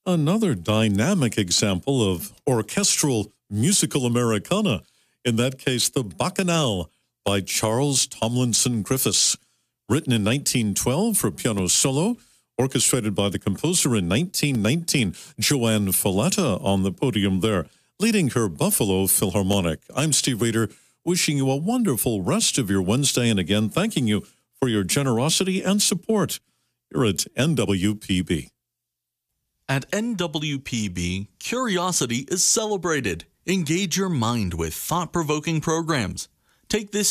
Another dynamic example of orchestral musical Americana, in that case, the Bacchanal by Charles Tomlinson Griffiths. Written in 1912 for piano solo, orchestrated by the composer in 1919, Joanne Falletta on the podium there, leading her Buffalo Philharmonic. I'm Steve Rader, wishing you a wonderful rest of your Wednesday, and again, thanking you for your generosity and support here at NWPB. At NWPB, curiosity is celebrated. Engage your mind with thought-provoking programs. Take this